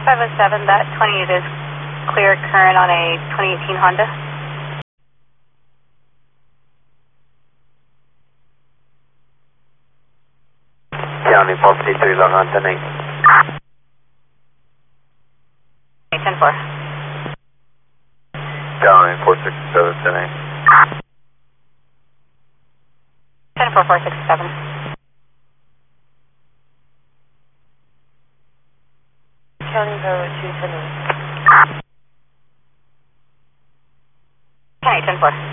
507, that 28 is clear current on a 2018 Honda. County 453, long on 10-8. 10-4. County 467, 10-8. 10-4, 467. County Road 210. County 10-4.